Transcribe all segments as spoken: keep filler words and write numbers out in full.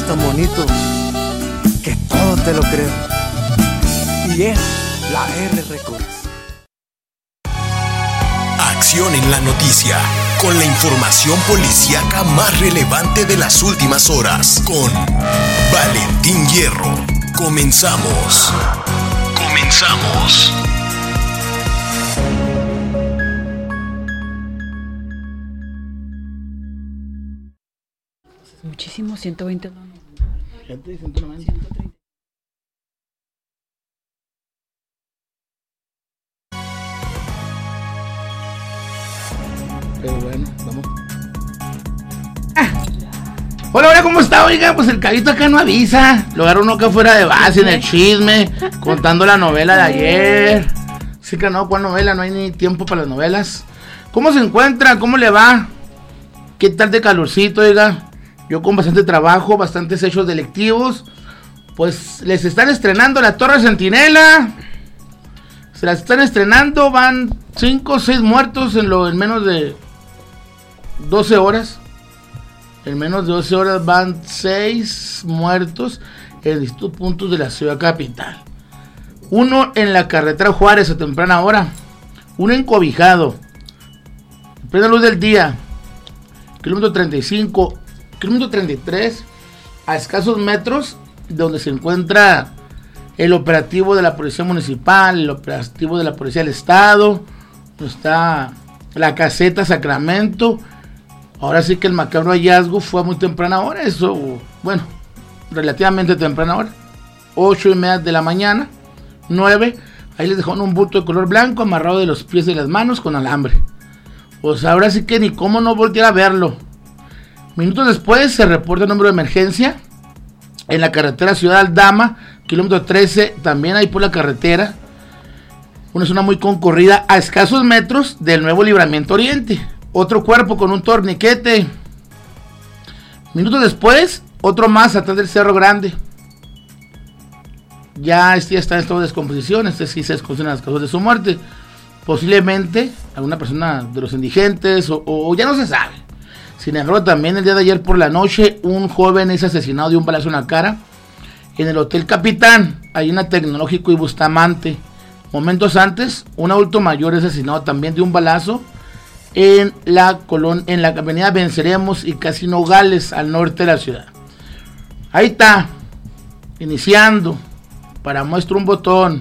tan bonito que todo te lo creo. Y es la R Records. Acción en la noticia, con la información policíaca más relevante de las últimas horas, con Valentín Hierro. Comenzamos. Comenzamos. Muchísimo, ciento veinte. Gente, ciento noventa. Pero bueno, vamos. Ah. Hola, hola, ¿cómo está? Oiga, pues el cabito acá no avisa. Lo agarró uno acá fuera de base en el chisme, contando la novela de ayer. Sí que no, ¿cuál novela? No hay ni tiempo para las novelas. ¿Cómo se encuentra? ¿Cómo le va? ¿Qué tal de calorcito, oiga? Yo con bastante trabajo, bastantes hechos delictivos. Pues les están estrenando la Torre Centinela. Se las están estrenando, van cinco o seis muertos en, lo, en menos de doce horas. En menos de doce horas van seis muertos en distintos puntos de la ciudad capital. Uno en la carretera Juárez a temprana hora. Uno encobijado. En plena luz del día. Kilómetro treinta y cinco. Kilómetro treinta y tres. A escasos metros de donde se encuentra el operativo de la Policía Municipal, el operativo de la Policía del Estado. Está la caseta Sacramento. Ahora sí que el macabro hallazgo fue a muy temprana hora. Eso, bueno, relativamente temprana hora. Ocho y media de la mañana. Nueve. Ahí les dejaron un bulto de color blanco amarrado de los pies y de las manos con alambre. Pues ahora sí que ni cómo no voltear a verlo. Minutos después se reporta el número de emergencia en la carretera Ciudad Aldama, kilómetro trece, también ahí por la carretera. Una zona muy concurrida a escasos metros del nuevo Libramiento Oriente. Otro cuerpo con un torniquete. Minutos después, otro más atrás del Cerro Grande. Ya este ya está en estado de descomposición. Este sí se desconocen las causas de su muerte. Posiblemente alguna persona de los indigentes o, o ya no se sabe. Sin embargo, también el día de ayer por la noche, un joven es asesinado de un balazo en la cara en el Hotel Capitán, ahí en la Tecnológico y Bustamante. Momentos antes, un adulto mayor es asesinado también de un balazo en la colon, en la avenida Venceremos y Casi Nogales, al norte de la ciudad. Ahí está, iniciando, para muestra un botón,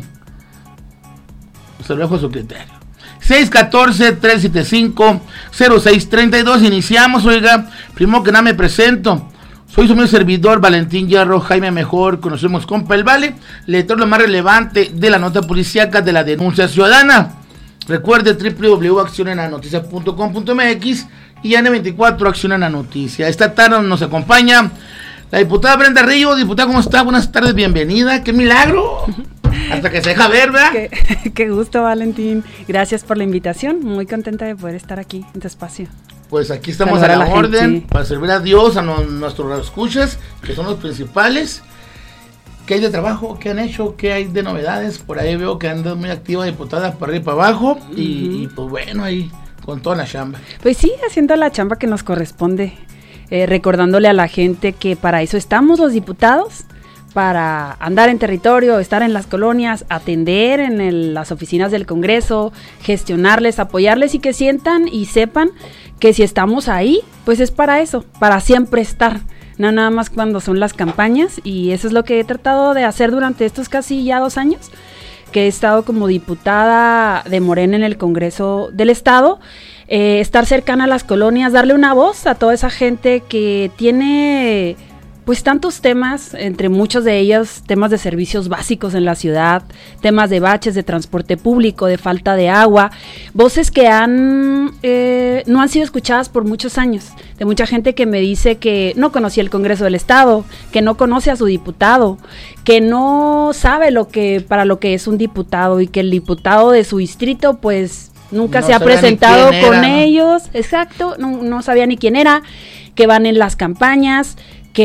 se lo dejo a su criterio. seis uno cuatro, tres siete cinco, cero seis tres dos. Iniciamos, oiga. Primero que nada me presento. Soy su amigo servidor Valentín Hierro, Jaime Mejor, conocemos compa el Vale. Le traigo lo más relevante de la nota policíaca de la denuncia ciudadana. Recuerde doble u doble u doble u punto acción en la noticia punto com punto m x y N veinticuatro Acción en la Noticia. Esta tarde nos acompaña la diputada Brenda Ríos. Diputada, ¿cómo está? Buenas tardes, bienvenida. ¡Qué milagro! Hasta que se deja ver, ¿verdad? Qué, qué gusto, Valentín. Gracias por la invitación. Muy contenta de poder estar aquí en tu espacio. Pues aquí estamos Saludar a la, a la orden gente, sí. Para servir a Dios, a no, nuestros escuchas, que son los principales. ¿Qué hay de trabajo? ¿Qué han hecho? ¿Qué hay de novedades? Por ahí veo que andan muy activa diputada para arriba y para abajo. Uh-huh. y, y pues bueno, ahí con toda la chamba. Pues sí, haciendo la chamba que nos corresponde. Eh, recordándole a la gente que para eso estamos los diputados. Para andar en territorio, estar en las colonias, atender en el, las oficinas del Congreso, gestionarles, apoyarles y que sientan y sepan que si estamos ahí, pues es para eso, para siempre estar, no nada más cuando son las campañas, y eso es lo que he tratado de hacer durante estos casi ya dos años, que he estado como diputada de Morena en el Congreso del Estado, eh, estar cercana a las colonias, darle una voz a toda esa gente que tiene pues tantos temas, entre muchos de ellos temas de servicios básicos en la ciudad, temas de baches, de transporte público, de falta de agua, voces que han eh, no han sido escuchadas por muchos años, de mucha gente que me dice que no conocía el Congreso del Estado, que no conoce a su diputado, que no sabe lo que para lo que es un diputado y que el diputado de su distrito pues nunca no se ha presentado con era, ellos, ¿no? Exacto, no, no sabía ni quién era, que van en las campañas,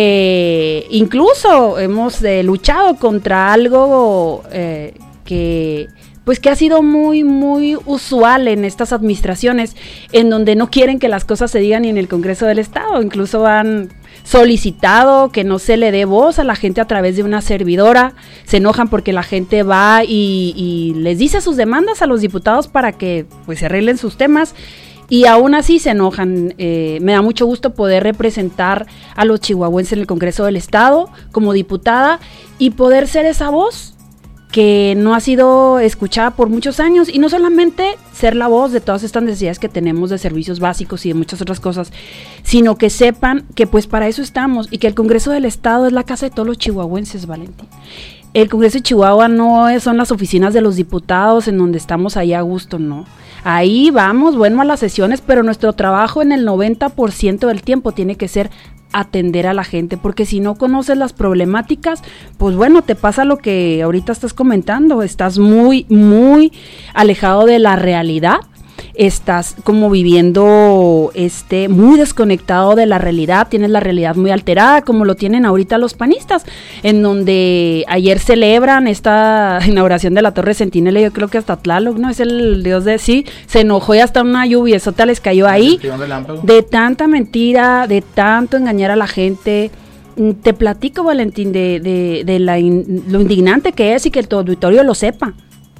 que incluso hemos eh, luchado contra algo eh, que pues que ha sido muy muy usual en estas administraciones, en donde no quieren que las cosas se digan ni en el Congreso del Estado, incluso han solicitado que no se le dé voz a la gente a través de una servidora, se enojan porque la gente va y, y les dice sus demandas a los diputados para que pues se arreglen sus temas, y aún así se enojan. Eh, me da mucho gusto poder representar a los chihuahuenses en el Congreso del Estado como diputada y poder ser esa voz que no ha sido escuchada por muchos años, y no solamente ser la voz de todas estas necesidades que tenemos de servicios básicos y de muchas otras cosas, sino que sepan que pues para eso estamos, y que el Congreso del Estado es la casa de todos los chihuahuenses, Valentín. El Congreso de Chihuahua no es, son las oficinas de los diputados en donde estamos ahí a gusto, no. Ahí vamos, bueno, a las sesiones, pero nuestro trabajo en el noventa por ciento del tiempo tiene que ser atender a la gente, porque si no conoces las problemáticas, pues bueno, te pasa lo que ahorita estás comentando, estás muy, muy alejado de la realidad, estás como viviendo este muy desconectado de la realidad, tienes la realidad muy alterada, como lo tienen ahorita los panistas, en donde ayer celebran esta inauguración de la Torre Centinela. Yo creo que hasta Tlaloc, ¿no? Es el dios de sí, se enojó y hasta una lluviesota les cayó ahí, de tanta mentira, de tanto engañar a la gente. Te platico, Valentín, de, de, de la in, lo indignante que es, y que tu auditorio lo sepa.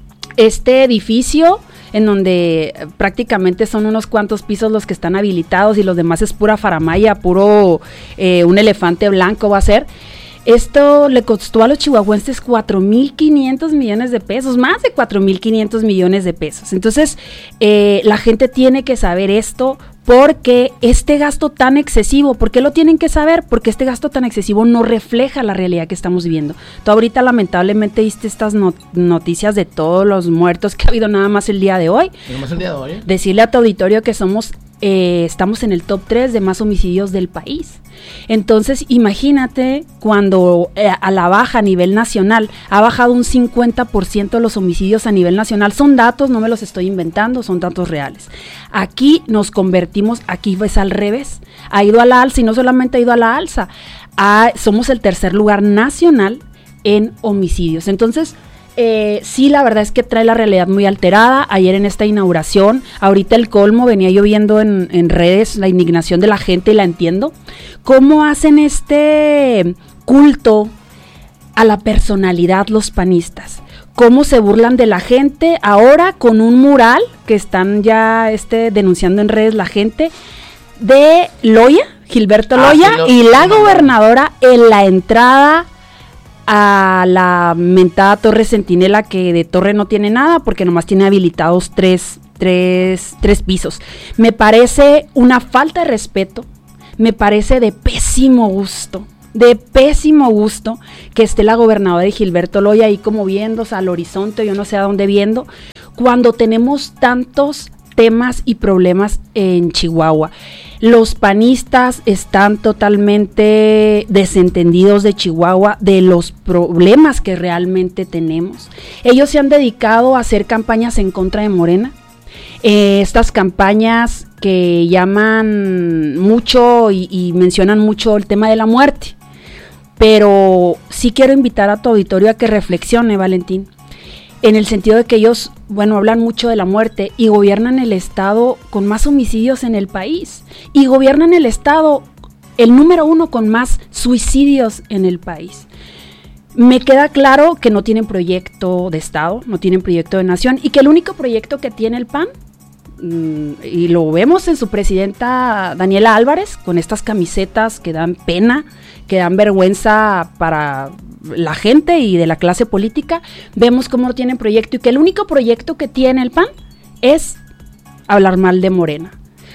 Este edificio, en donde prácticamente son unos cuantos pisos los que están habilitados y los demás es pura faramaya, puro eh, un elefante blanco va a ser. Esto le costó a los chihuahuenses cuatro mil quinientos millones de pesos, más de cuatro mil quinientos millones de pesos. Entonces, eh, la gente tiene que saber esto, porque este gasto tan excesivo, ¿por qué lo tienen que saber? Porque este gasto tan excesivo no refleja la realidad que estamos viviendo. Tú ahorita lamentablemente viste estas not- noticias de todos los muertos que ha habido nada más el día de hoy. ¿Nada más el día de hoy? Decirle a tu auditorio que somos, eh, estamos en el top tres de más homicidios del país. Entonces, imagínate cuando eh, a la baja a nivel nacional ha bajado un cincuenta por ciento los homicidios a nivel nacional. Son datos, no me los estoy inventando, son datos reales. Aquí nos convertimos, aquí es al revés, ha ido a la alza, y no solamente ha ido a la alza, a, somos el tercer lugar nacional en homicidios. Entonces, Eh, sí, la verdad es que trae la realidad muy alterada. Ayer en esta inauguración, ahorita el colmo, venía yo viendo en, en redes la indignación de la gente, y la entiendo. ¿Cómo hacen este culto a la personalidad los panistas? ¿Cómo se burlan de la gente ahora con un mural que están ya este, denunciando en redes la gente de Loya, Gilberto ah, Loya, sí, lo, y la no, gobernadora en la entrada a la mentada Torre Centinela, que de torre no tiene nada porque nomás tiene habilitados tres, tres, tres pisos? Me parece una falta de respeto, me parece de pésimo gusto, de pésimo gusto que esté la gobernadora de Gilberto Loya ahí como viéndose al horizonte, yo no sé a dónde viendo, cuando tenemos tantos temas y problemas en Chihuahua. Los panistas están totalmente desentendidos de Chihuahua, de los problemas que realmente tenemos. Ellos se han dedicado a hacer campañas en contra de Morena. Eh, estas campañas que llaman mucho y, y mencionan mucho el tema de la muerte. Pero sí quiero invitar a tu auditorio a que reflexione, Valentín, en el sentido de que ellos, bueno, hablan mucho de la muerte y gobiernan el estado con más homicidios en el país, y gobiernan el estado, el número uno con más suicidios en el país. Me queda claro que no tienen proyecto de estado, no tienen proyecto de nación, y que el único proyecto que tiene el P A N, mmm, y lo vemos en su presidenta Daniela Álvarez, con estas camisetas que dan pena, que dan vergüenza para la gente y de la clase política, vemos cómo no tienen proyecto, y que el único proyecto que tiene el P A N es hablar mal de Morena,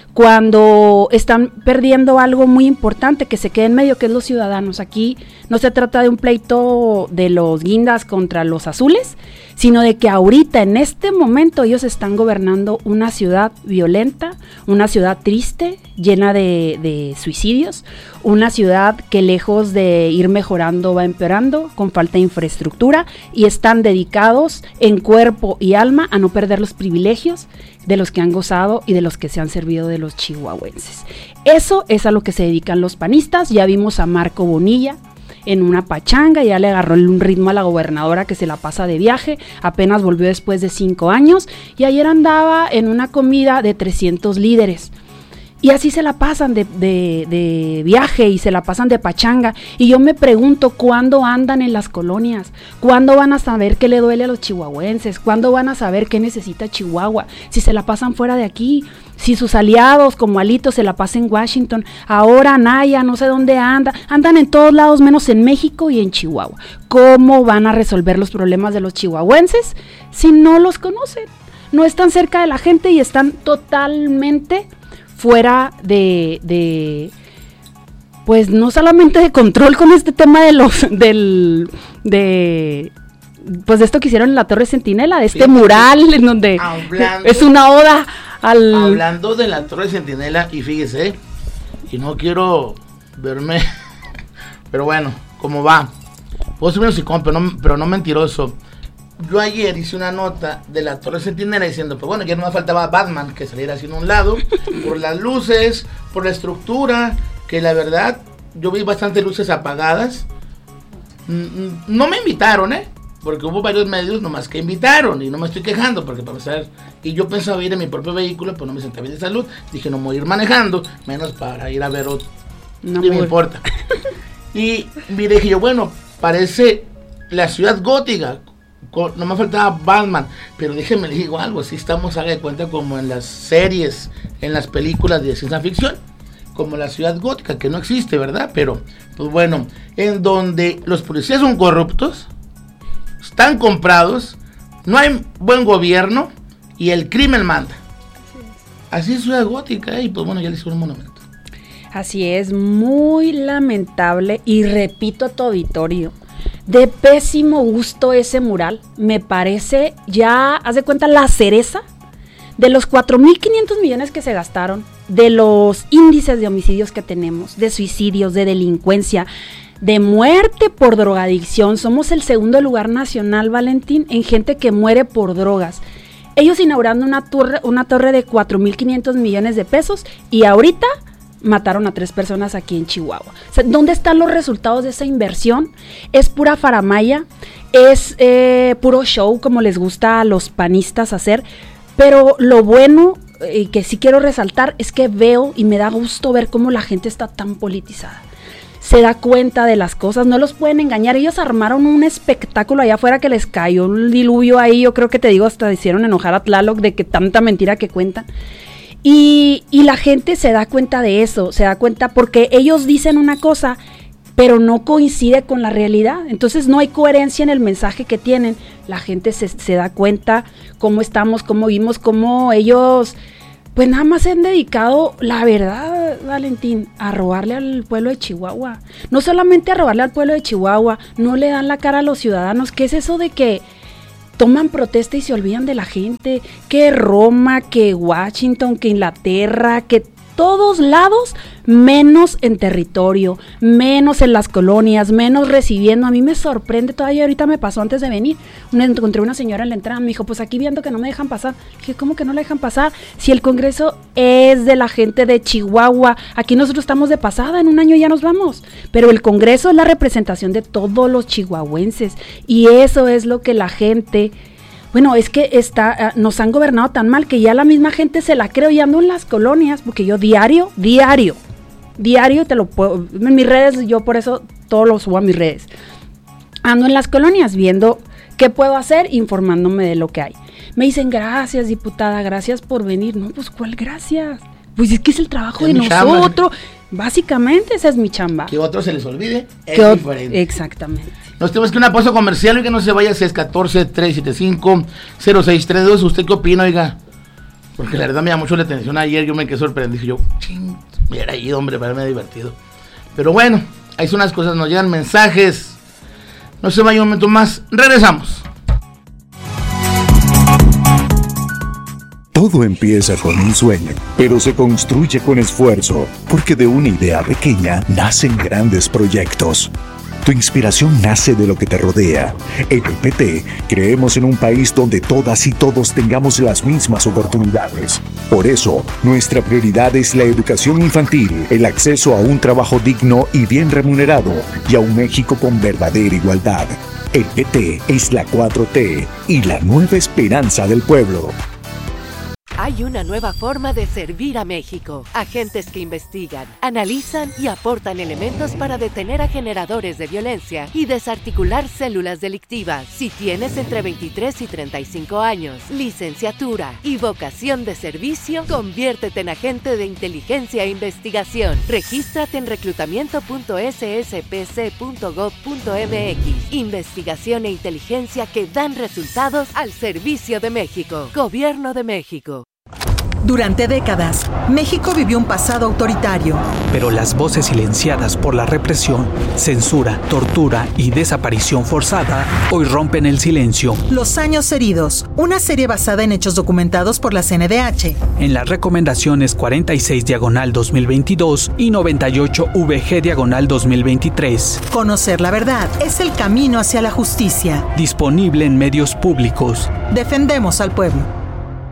cuando están perdiendo algo muy importante que se queda en medio, que es los ciudadanos. Aquí no se trata de un pleito de los guindas contra los azules, sino de que ahorita, en este momento, ellos están gobernando una ciudad violenta, una ciudad triste, llena de, de suicidios, una ciudad que lejos de ir mejorando va empeorando, con falta de infraestructura, y están dedicados en cuerpo y alma a no perder los privilegios de los que han gozado y de los que se han servido de los chihuahuenses. Eso es a lo que se dedican los panistas. Ya vimos a Marco Bonilla en una pachanga, ya le agarró un ritmo a la gobernadora que se la pasa de viaje, apenas volvió después de cinco años, y ayer andaba en una comida de trescientos líderes. Y así se la pasan de, de, de viaje y se la pasan de pachanga. Y yo me pregunto, ¿cuándo andan en las colonias? ¿Cuándo van a saber qué le duele a los chihuahuenses? ¿Cuándo van a saber qué necesita Chihuahua? Si se la pasan fuera de aquí, si sus aliados como Alito se la pasan en Washington, ahora Naya, no sé dónde anda, andan en todos lados menos en México y en Chihuahua. ¿Cómo van a resolver los problemas de los chihuahuenses si no los conocen? No están cerca de la gente y están totalmente fuera de, de, pues no solamente de control con este tema de los, del, de, pues de esto que hicieron en la Torre Centinela, de este Fíjate, mural en donde hablando, es una oda al... Hablando de la Torre Centinela, y fíjese, y no quiero verme, pero bueno, como va, puedo ser menos psicón, pero no, pero no mentiroso. Yo ayer hice una nota de la Torre Centinela diciendo, pues bueno, ya no me faltaba Batman que saliera así en un lado, por las luces, por la estructura, que la verdad, yo vi bastantes luces apagadas. No me invitaron, ¿eh? Porque hubo varios medios nomás que invitaron, y no me estoy quejando, porque para empezar, y yo pensaba ir en mi propio vehículo, pues no me sentía bien de salud, dije no me voy a ir manejando, menos para ir a ver otro, no me importa. Y mire, dije yo, bueno, parece la ciudad gótica, no me faltaba Batman, pero déjenme les digo algo, si estamos, haga de cuenta, como en las series, en las películas de ciencia ficción, como la ciudad gótica, que no existe, ¿verdad? Pero, pues bueno, en donde los policías son corruptos, están comprados, no hay buen gobierno y el crimen manda. Así es ciudad gótica, y pues bueno, ya le hicieron un monumento. Así es, muy lamentable, y repito a tu auditorio, de pésimo gusto ese mural. Me parece, ya, haz de cuenta, la cereza de los cuatro mil quinientos millones que se gastaron, de los índices de homicidios que tenemos, de suicidios, de delincuencia, de muerte por drogadicción. Somos el segundo lugar nacional, Valentín, en gente que muere por drogas. Ellos inaugurando una torre, una torre de cuatro mil quinientos millones de pesos, y ahorita mataron a tres personas aquí en Chihuahua. O sea, ¿dónde están los resultados de esa inversión? Es pura faramaya, es eh, puro show, como les gusta a los panistas hacer, pero lo bueno, y eh, que sí quiero resaltar, es que veo y me da gusto ver cómo la gente está tan politizada. Se da cuenta de las cosas, no los pueden engañar. Ellos armaron un espectáculo allá afuera que les cayó un diluvio ahí, yo creo que te digo, hasta hicieron enojar a Tlaloc de que tanta mentira que cuentan. Y, y la gente se da cuenta de eso, se da cuenta porque ellos dicen una cosa, pero no coincide con la realidad. Entonces no hay coherencia en el mensaje que tienen. La gente se, se da cuenta cómo estamos, cómo vimos, cómo ellos, pues nada más se han dedicado, la verdad, Valentín, a robarle al pueblo de Chihuahua. No solamente a robarle al pueblo de Chihuahua, no le dan la cara a los ciudadanos. ¿Qué es eso de que toman protesta y se olvidan de la gente? Que Roma, que Washington, que Inglaterra, que todos lados, menos en territorio, menos en las colonias, menos recibiendo. A mí me sorprende, todavía ahorita me pasó antes de venir, una, encontré una señora en la entrada, me dijo, pues aquí viendo que no me dejan pasar. Dije, ¿cómo que no la dejan pasar? Si el Congreso es de la gente de Chihuahua, aquí nosotros estamos de pasada, en un año ya nos vamos, pero el Congreso es la representación de todos los chihuahuenses, y eso es lo que la gente... Bueno, es que está, uh, nos han gobernado tan mal que ya la misma gente se la cree, y ando en las colonias, porque yo diario, diario, diario te lo puedo, en mis redes, yo por eso todo lo subo a mis redes. Ando en las colonias viendo qué puedo hacer, informándome de lo que hay. Me dicen, gracias, diputada, gracias por venir. No, pues, ¿cuál gracias? Pues es que es el trabajo es de nosotros. Chamba. Básicamente, esa es mi chamba. Que a otros se les olvide, es que diferente. Exactamente. Nos tenemos que ir a una pausa comercial, y que no se vaya, si es catorce, tres siete cinco, cero seis tres dos. ¿Usted qué opina, oiga? Porque la verdad me llamó mucho la atención ayer, yo me quedé sorprendido. Dije yo, ching, me hubiera ido, hombre, para haberme divertido. Pero bueno, ahí son las cosas, nos llegan mensajes. No se vaya un momento más, regresamos. Todo empieza con un sueño, pero se construye con esfuerzo, porque de una idea pequeña nacen grandes proyectos. Tu inspiración nace de lo que te rodea. En el P T creemos en un país donde todas y todos tengamos las mismas oportunidades. Por eso, nuestra prioridad es la educación infantil, el acceso a un trabajo digno y bien remunerado, y a un México con verdadera igualdad. El P T es la cuatro T y la nueva esperanza del pueblo. Hay una nueva forma de servir a México. Agentes que investigan, analizan y aportan elementos para detener a generadores de violencia y desarticular células delictivas. Si tienes entre veintitrés y treinta y cinco años, licenciatura y vocación de servicio, conviértete en agente de inteligencia e investigación. Regístrate en reclutamiento punto s s p c punto gov punto m x. Investigación e inteligencia que dan resultados al servicio de México. Gobierno de México. Durante décadas, México vivió un pasado autoritario. Pero las voces silenciadas por la represión, censura, tortura y desaparición forzada hoy rompen el silencio. Los años heridos, una serie basada en hechos documentados por la C N D H. En las recomendaciones cuarenta y seis diagonal dos mil veintidós y noventa y ocho V G diagonal dos mil veintitrés. Conocer la verdad es el camino hacia la justicia. Disponible en medios públicos. Defendemos al pueblo.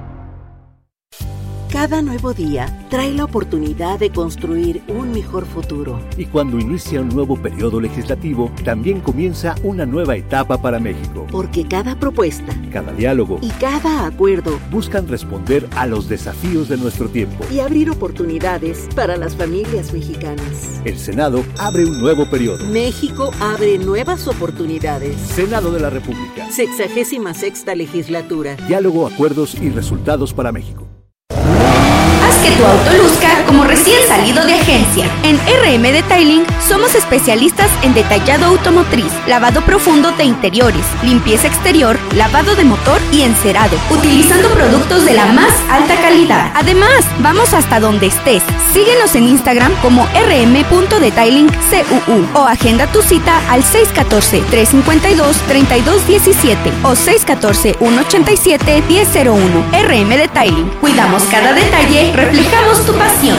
Cada nuevo día trae la oportunidad de construir un mejor futuro. Y cuando inicia un nuevo periodo legislativo, también comienza una nueva etapa para México. Porque cada propuesta, cada diálogo y cada acuerdo buscan responder a los desafíos de nuestro tiempo y abrir oportunidades para las familias mexicanas. El Senado abre un nuevo periodo. México abre nuevas oportunidades. Senado de la República. Sexagésima sexta legislatura. Diálogo, acuerdos y resultados para México. Haz que tu auto luzca como recién salido de agencia. En R M Detailing somos especialistas en detallado automotriz, lavado profundo de interiores, limpieza exterior, lavado de motor y encerado, utilizando productos de la más alta calidad. Además, vamos hasta donde estés. Síguenos en Instagram como r m punto detailing c u u o agenda tu cita al seis uno cuatro, tres cinco dos, tres dos uno siete o seis uno cuatro, uno ocho siete, uno cero cero uno. R M Detailing. Cuidamos cada detalle, reflejamos tu pasión.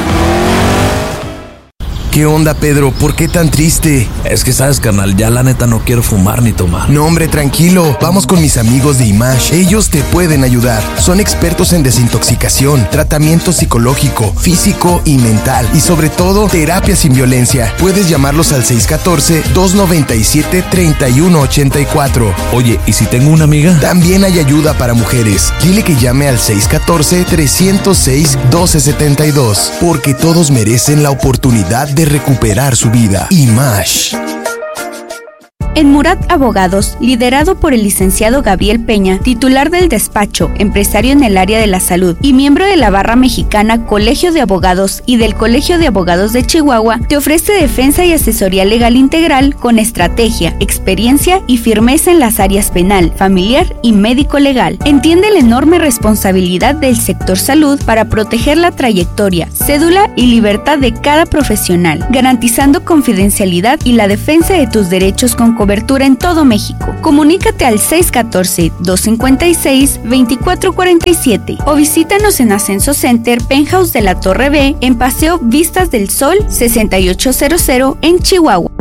¿Qué onda, Pedro? ¿Por qué tan triste? Es que sabes, carnal, ya la neta no quiero fumar ni tomar. No, hombre, tranquilo. Vamos con mis amigos de IMASH. Ellos te pueden ayudar. Son expertos en desintoxicación, tratamiento psicológico, físico y mental. Y sobre todo, terapia sin violencia. Puedes llamarlos al seis uno cuatro, dos nueve siete, tres uno ocho cuatro. Oye, ¿y si tengo una amiga? También hay ayuda para mujeres. Dile que llame al seis uno cuatro, tres cero seis, uno dos siete dos. Porque todos merecen la oportunidad de recuperar su vida. IMASH. En Murat Abogados, liderado por el licenciado Gabriel Peña, titular del despacho, empresario en el área de la salud y miembro de la barra mexicana Colegio de Abogados y del Colegio de Abogados de Chihuahua, te ofrece defensa y asesoría legal integral con estrategia, experiencia y firmeza en las áreas penal, familiar y médico-legal. Entiende la enorme responsabilidad del sector salud para proteger la trayectoria, cédula y libertad de cada profesional, garantizando confidencialidad y la defensa de tus derechos con cobertura en todo México. Comunícate al seis uno cuatro, dos cinco seis, dos cuatro cuatro siete o visítanos en Ascenso Center, Penthouse de la Torre B, en Paseo Vistas del Sol sesenta y ocho cero cero en Chihuahua.